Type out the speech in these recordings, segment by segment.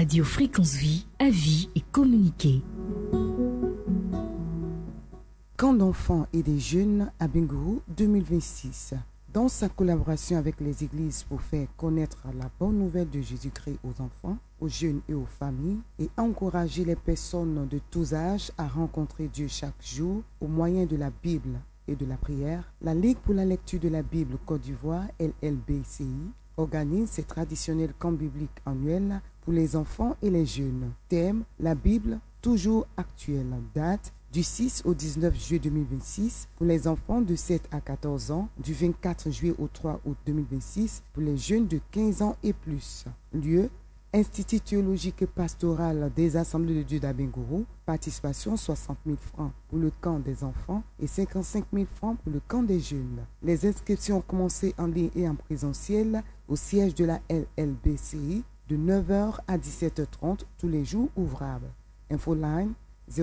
Radio Fréquence Vie, avis et communiquer. Camp d'enfants et des jeunes à Bingourou 2026. Dans sa collaboration avec les églises pour faire connaître la bonne nouvelle de Jésus-Christ aux enfants, aux jeunes et aux familles, et encourager les personnes de tous âges à rencontrer Dieu chaque jour au moyen de la Bible et de la prière, la Ligue pour la lecture de la Bible Côte d'Ivoire, LLBCI, organise ses traditionnels camps bibliques annuels pour les enfants et les jeunes. Thème: la Bible toujours actuelle. Date: du 6 au 19 juillet 2026 pour les enfants de 7 à 14 ans, du 24 juillet au 3 août 2026 pour les jeunes de 15 ans et plus. Lieu: Institut théologique et pastoral des Assemblées de Dieu d'Abengourou. Participation 60 000 francs pour le camp des enfants et 55 000 francs pour le camp des jeunes. Les inscriptions ont commencé en ligne et en présentiel au siège de la LLBCI de 9h à 17h30 tous les jours ouvrables. Infoline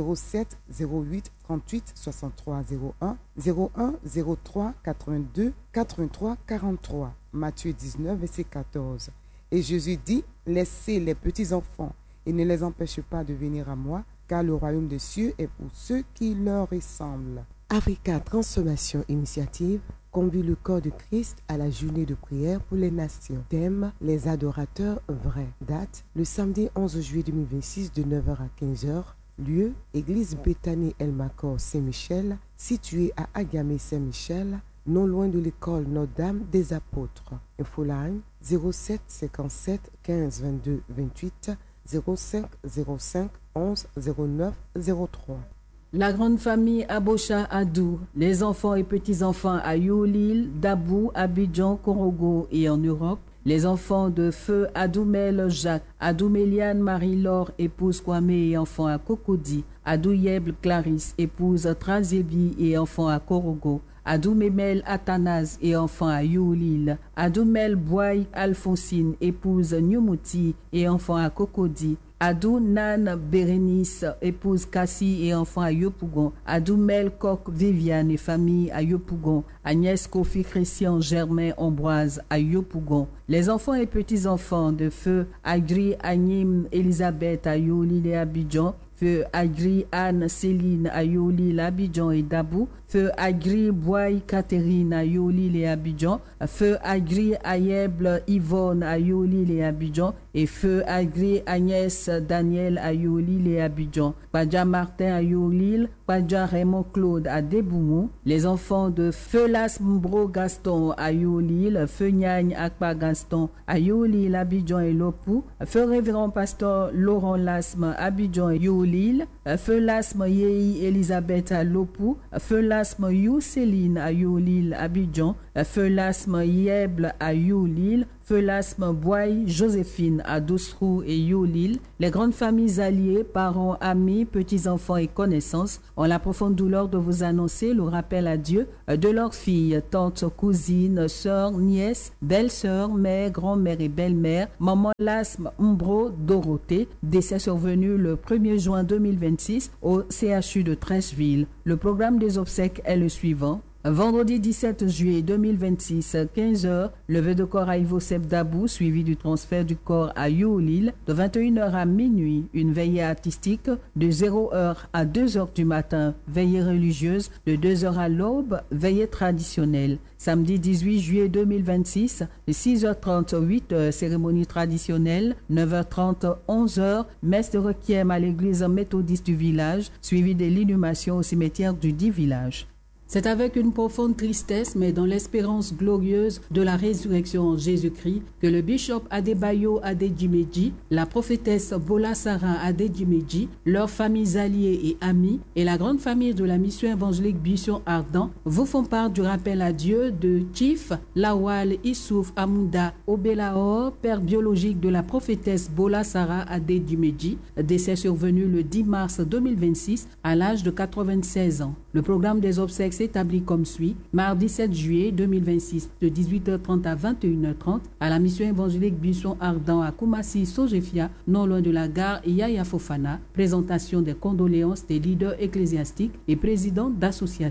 07 08 38 63 01 01 03 82 83 43. Matthieu 19 verset 14. Et Jésus dit: laissez les petits enfants et ne les empêchez pas de venir à moi, car le royaume des cieux est pour ceux qui leur ressemblent. Africa Transformation Initiative convie le corps de Christ à la journée de prière pour les nations. Thème: les adorateurs vrais. Date: le samedi 11 juillet 2026 de 9h à 15h. Lieu: église Bethany El Makor Saint-Michel, située à Agamé Saint-Michel, non loin de l'école Notre-Dame des Apôtres. Infoline 07 57 15 22 28 05 05 11 09 03. La grande famille Abocha Adou, les enfants et petits-enfants à Youlil, Dabou, Abidjan, Korogo et en Europe, les enfants de feu Adoumel Jacques, Adouméliane Marie-Laure, épouse Kwame et enfant à Cocody, Adouyeble Clarisse, épouse Trazébi et enfant à Korogo, Adoumemel Athanase et enfant à Youlil, Adoumel Boy Alphonsine, épouse Nyomouti et enfant à Cocody, Adou Nan Bérénice, épouse Cassie et enfant à Yopougon, Adoumel Coq Viviane et famille à Yopougon, Agnès Kofi Christian Germain Ambroise à Yopougon, les enfants et petits-enfants de feu Agri Agnim Elisabeth à Youlil et Abidjan, feu Agri Anne Céline à Youlil, Abidjan et Dabou, feu Agri Boy Catherine à Youlil et Abidjan, feu Agri Ayeble Yvonne à Youlil et Abidjan, et feu Agri Agnès Daniel à Youlil et Abidjan, Padja Martin à Youlil, Padja Raymond Claude à Deboumou, les enfants de feu Las Mbro Gaston à Youlil, feu Nyagne Akpa Gaston à Youlil, Abidjan et Lopou, feu Révérend Pasteur Laurent Lasme Abidjan et Youlil, feu Lasme Yei Elisabeth à Lopou, feu Lasme You Céline à Youlil, Abidjan, feu Lasme Yeble à Youlil, feu Lasme Boy Joséphine à Doussrou et Youlil, les grandes familles alliées, parents, amis, petits-enfants et connaissances ont la profonde douleur de vous annoncer le rappel à Dieu de leurs filles, tantes, cousines, sœurs, nièces, belles-sœurs, mères, grand-mères et belles-mères, maman Lasme Mbro Dorothée, décès survenu le 1er juin 2026 au CHU de Trècheville. Le programme des obsèques est le suivant. Vendredi 17 juillet 2026, 15h, levée de corps à Ivosep Dabou, suivi du transfert du corps à Youlil. De 21h à minuit, une veillée artistique. De 0h à 2h du matin, veillée religieuse. De 2h à l'aube, veillée traditionnelle. Samedi 18 juillet 2026, 6h30, 8h, cérémonie traditionnelle. 9h30, 11h, messe de requiem à l'église méthodiste du village, suivi de l'inhumation au cimetière du dit village. C'est avec une profonde tristesse, mais dans l'espérance glorieuse de la résurrection en Jésus-Christ, que le bishop Adebayo Adedjimeji, la prophétesse Bola Sarah Adedjimeji, leurs familles alliées et amis, et la grande famille de la mission évangélique Buisson Ardent vous font part du rappel à Dieu de Chief Lawal Issouf Amouda Obelahor, père biologique de la prophétesse Bola Sarah Adedjimeji, décès survenu le 10 mars 2026 à l'âge de 96 ans. Le programme des obsèques s'établit comme suit. Mardi 7 juillet 2026 de 18h30 à 21h30 à la mission évangélique Buisson Ardent à Koumassi Sojefia, non loin de la gare Yaya Fofana. Présentation des condoléances des leaders ecclésiastiques et présidents d'associations.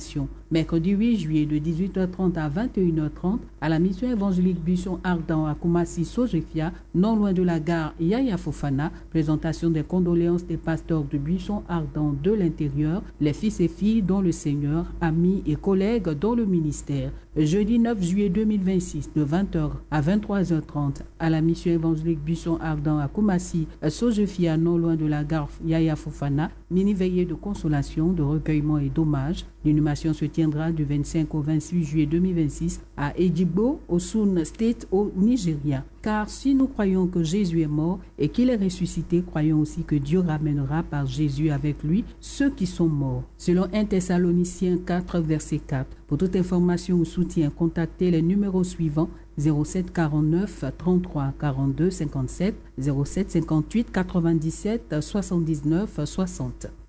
mercredi 8 juillet de 18h30 à 21h30 à la mission évangélique Buisson Ardent à Koumassi Sojefia, non loin de la gare Yaya Fofana. Présentation des condoléances des pasteurs de Buisson Ardent de l'intérieur, les fils et filles dans le Seigneur, amis et collègues dans le ministère. Jeudi 9 juillet 2026 de 20h à 23h30 à la mission évangélique Buisson Ardent à Koumassi Sojefia, non loin de la gare Yaya Fofana, mini-veillée de consolation, de recueillement et d'hommage. L'inhumation se tiendra du 25 au 28 juillet 2026 à Ejigbo, au Sun State, au Nigeria. Car si nous croyons que Jésus est mort et qu'il est ressuscité, croyons aussi que Dieu ramènera par Jésus avec lui ceux qui sont morts. Selon 1 Thessaloniciens 4, verset 4. Pour toute information ou soutien, contactez les numéros suivants: 07 49 33 42 57, 07 58 97 79 60.